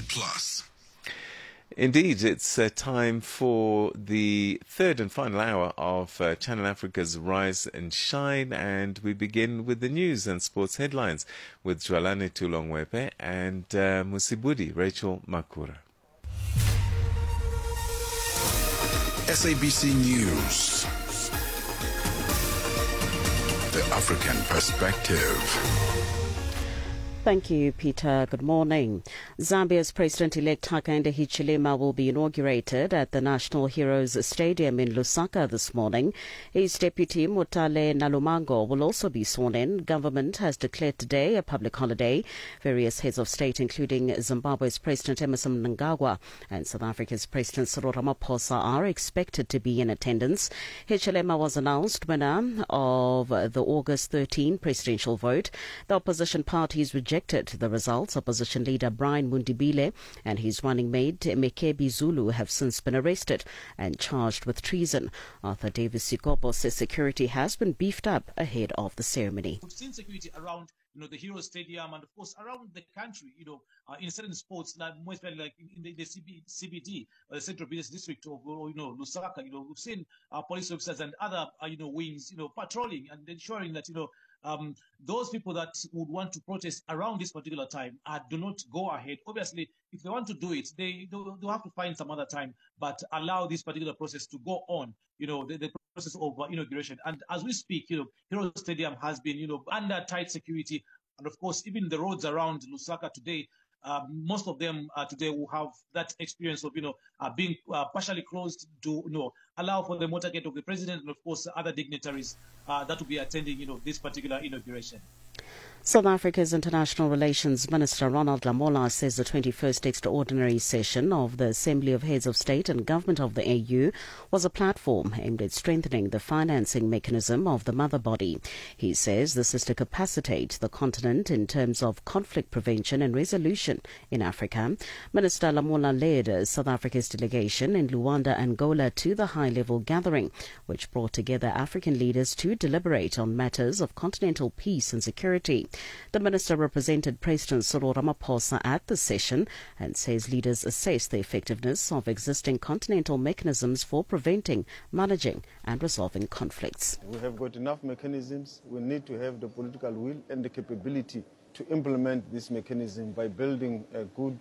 Plus. Indeed, it's time for the third and final hour of Channel Africa's Rise and Shine, and we begin with the news and sports headlines with Jwalane Tulongwepe and Musibudi Rachel Makura. SABC News. The African Perspective. Thank you, Peter. Good morning. Zambia's President-elect Hakainde Hichilema will be inaugurated at the National Heroes Stadium in Lusaka this morning. His deputy, Mutale Nalumango, will also be sworn in. Government has declared today a public holiday. Various heads of state, including Zimbabwe's President Emmerson Mnangagwa and South Africa's President Cyril Ramaphosa, are expected to be in attendance. Hichilema was announced winner of the August 13 presidential vote. The opposition parties rejected the results. Opposition leader Brian Mundibile and his running mate Mekebi Zulu have since been arrested and charged with treason. Arthur Davis Sikopo says security has been beefed up ahead of the ceremony. We've seen security around, the Hero Stadium and of course around the country, in certain sports, like most like in the CBD, the Central Business District of, Lusaka. We've seen police officers and other, wings, patrolling and ensuring that, those people that would want to protest around this particular time do not go ahead. Obviously, if they want to do it, they have to find some other time, but allow this particular process to go on, the process of inauguration. And as we speak, Hero Stadium has been, under tight security. And of course, even the roads around Lusaka today, most of them today will have that experience of, being partially closed to, allow for the motorcade of the president and of course other dignitaries that will be attending, this particular inauguration. South Africa's International Relations Minister Ronald Lamola says the 21st extraordinary session of the Assembly of Heads of State and Government of the AU was a platform aimed at strengthening the financing mechanism of the mother body. He says this is to capacitate the continent in terms of conflict prevention and resolution in Africa. Minister Lamola led South Africa's delegation in Luanda, Angola to the high-level gathering, which brought together African leaders to deliberate on matters of continental peace and security. The minister represented President Cyril Ramaphosa at the session and says leaders assess the effectiveness of existing continental mechanisms for preventing, managing and resolving conflicts. We have got enough mechanisms. We need to have the political will and the capability to implement this mechanism by building a good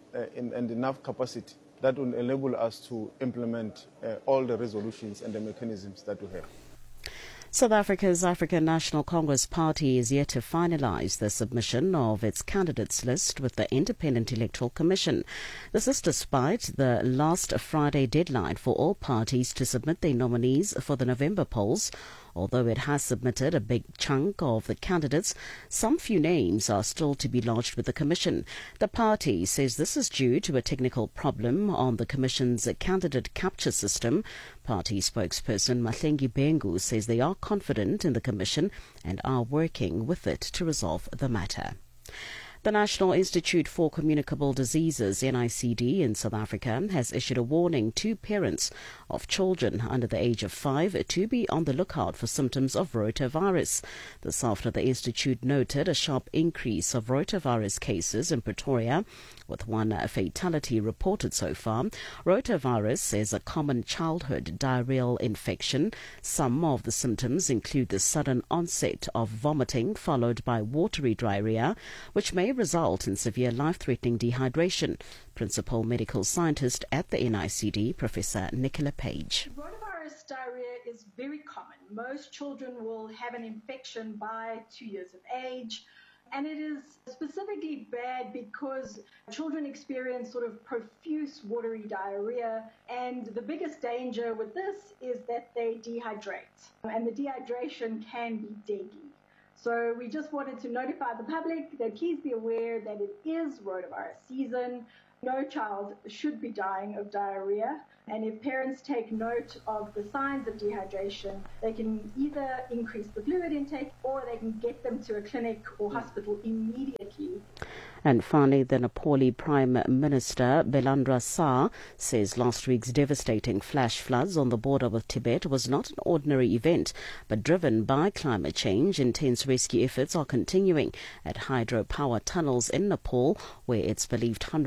and enough capacity that will enable us to implement all the resolutions and the mechanisms that we have. South Africa's African National Congress Party is yet to finalise the submission of its candidates list with the Independent Electoral Commission. This is despite the last Friday deadline for all parties to submit their nominees for the November polls. Although it has submitted a big chunk of the candidates, some few names are still to be lodged with the Commission. The party says this is due to a technical problem on the Commission's candidate capture system. Party spokesperson Mahlengi Bengu says they are confident in the Commission and are working with it to resolve the matter. The National Institute for Communicable Diseases, NICD, in South Africa has issued a warning to parents of children under the age of 5 to be on the lookout for symptoms of rotavirus. This after the Institute noted a sharp increase of rotavirus cases in Pretoria, with one fatality reported so far. Rotavirus is a common childhood diarrheal infection. Some of the symptoms include the sudden onset of vomiting followed by watery diarrhea, which may result in severe life-threatening dehydration. Principal medical scientist at the NICD, Professor Nicola Page. Rotavirus diarrhea is very common. Most children will have an infection by 2 years of age. And it is specifically bad because children experience sort of profuse watery diarrhea. And the biggest danger with this is that they dehydrate. And the dehydration can be deadly. So we just wanted to notify the public that please be aware that it is rotavirus season. No child should be dying of diarrhea. And if parents take note of the signs of dehydration, they can either increase the fluid intake or they can get them to a clinic or hospital immediately. And finally, the Nepali Prime Minister Belandra Shah says last week's devastating flash floods on the border with Tibet was not an ordinary event, but driven by climate change. Intense rescue efforts are continuing at hydropower tunnels in Nepal, where it's believed hundreds of workers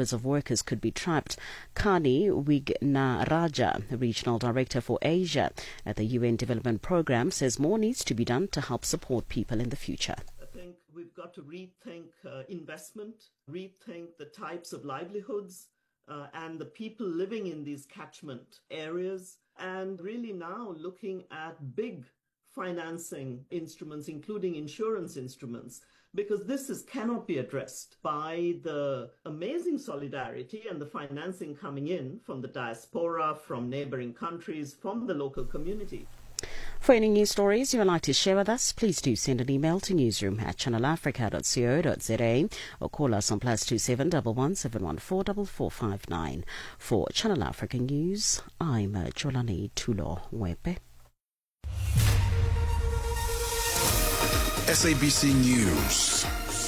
workers could be trapped. Kani Wignaraja, Regional Director for Asia at the UN Development Programme, says more needs to be done to help support people in the future. I think we've got to rethink investment, rethink the types of livelihoods and the people living in these catchment areas, and really now looking at big financing instruments, including insurance instruments, because cannot be addressed by the amazing solidarity and the financing coming in from the diaspora, from neighboring countries, from the local community. For any news stories you would like to share with us, please do send an email to newsroom@channelafrica.co.za or call us on +27 11 714 4459. For Channel Africa News, I'm Jolani Tulo-Wepe. SABC News.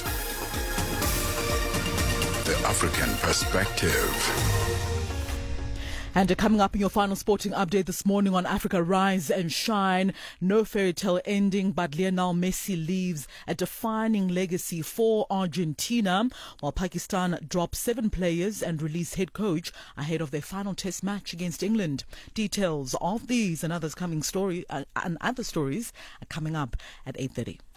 The African Perspective. And coming up in your final sporting update this morning on Africa Rise and Shine, no fairy tale ending, but Lionel Messi leaves a defining legacy for Argentina, while Pakistan drops 7 players and release head coach ahead of their final test match against England. Details of these and other stories are coming up at 8:30.